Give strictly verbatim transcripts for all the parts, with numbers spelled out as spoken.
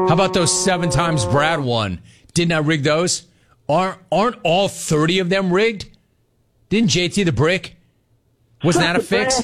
How about those seven times Brad won? Didn't I rig those? Aren't, aren't all thirty of them rigged? Didn't J T the Brick? Wasn't that a fix?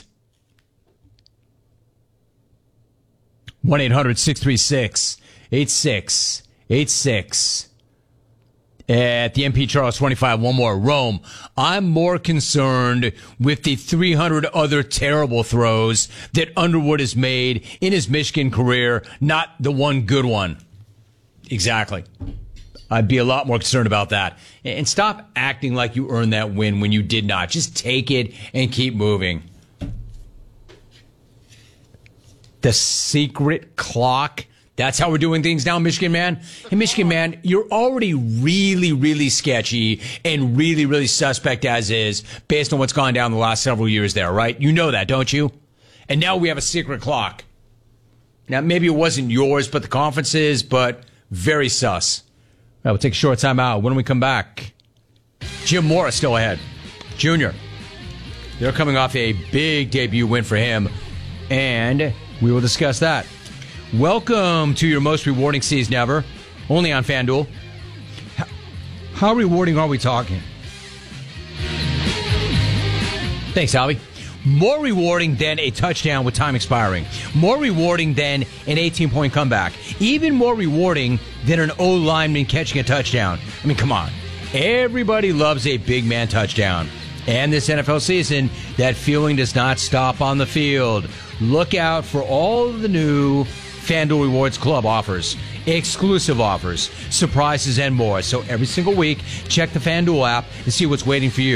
one eight hundred six three six eight six eight six. At the M P Charles twenty-five, one more. Rome, I'm more concerned with the three hundred other terrible throws that Underwood has made in his Michigan career, not the one good one. Exactly. I'd be a lot more concerned about that. And stop acting like you earned that win when you did not. Just take it and keep moving. The secret clock. That's how we're doing things now, Michigan man. Hey, Michigan man, you're already really, really sketchy and really, really suspect as is based on what's gone down the last several years there, right? You know that, don't you? And now we have a secret clock. Now, maybe it wasn't yours, but the conference's, but very sus. All right, we'll take a short time out. When we come back, Jim Mora still ahead. Junior. They're coming off a big debut win for him, and we will discuss that. Welcome to your most rewarding season ever, only on FanDuel. How, how rewarding are we talking? Thanks, Albie. More rewarding than a touchdown with time expiring. More rewarding than an eighteen-point comeback. Even more rewarding than an O-lineman catching a touchdown. I mean, come on. Everybody loves a big man touchdown. And this N F L season, that feeling does not stop on the field. Look out for all of the new FanDuel Rewards Club offers, exclusive offers, surprises, and more. So every single week, check the FanDuel app and see what's waiting for you.